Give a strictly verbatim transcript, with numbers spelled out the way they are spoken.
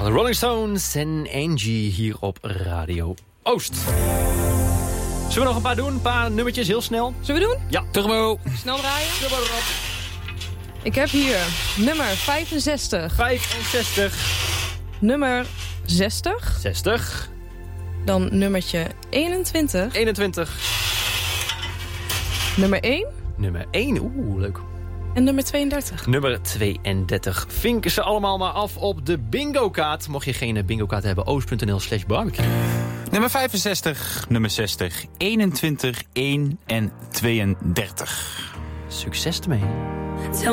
De Rolling Stones en Angie hier op Radio Oost. Zullen we nog een paar doen? Een paar nummertjes, heel snel. Zullen we doen? Ja, turbo. Snel draaien. Ik heb hier nummer vijfenzestig. vijfenzestig. Nummer zestig. zestig. Dan nummertje eenentwintig. eenentwintig. Nummer één. Nummer één, oeh, leuk. En nummer tweeëndertig. Nummer tweeëndertig. Vinken ze allemaal maar af op de bingo-kaart. Mocht je geen bingo-kaart hebben, oost.nl slash barbecue. Nummer vijfenzestig, nummer zestig, eenentwintig, één en tweeëndertig. Succes ermee.